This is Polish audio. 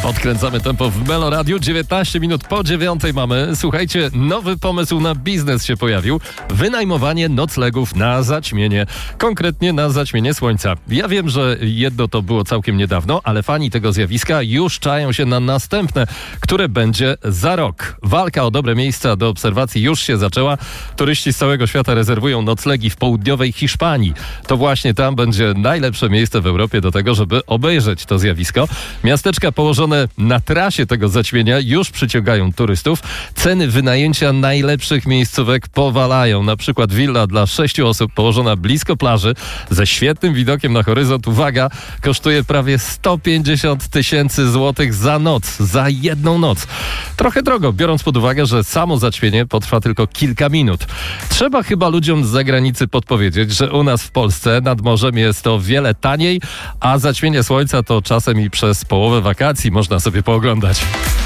Podkręcamy tempo w Melo Radiu. 19 minut po 9 mamy. Słuchajcie, nowy pomysł na biznes się pojawił. Wynajmowanie noclegów na zaćmienie. Konkretnie na zaćmienie słońca. Ja wiem, że jedno to było całkiem niedawno, ale fani tego zjawiska już czają się na następne, które będzie za rok. Walka o dobre miejsca do obserwacji już się zaczęła. Turyści z całego świata rezerwują noclegi w południowej Hiszpanii. To właśnie tam będzie najlepsze miejsce w Europie do tego, żeby obejrzeć to zjawisko. Miasteczka położone na trasie tego zaćmienia już przyciągają turystów. Ceny wynajęcia najlepszych miejscówek powalają. Na przykład willa dla 6 osób położona blisko plaży ze świetnym widokiem na horyzont, uwaga, kosztuje prawie 150 000 złotych za noc, za jedną noc. Trochę drogo, biorąc pod uwagę, że samo zaćmienie potrwa tylko kilka minut. Trzeba chyba ludziom z zagranicy podpowiedzieć, że u nas w Polsce nad morzem jest to wiele taniej, a zaćmienie słońca to czasem i przez połowę wakacji można sobie pooglądać.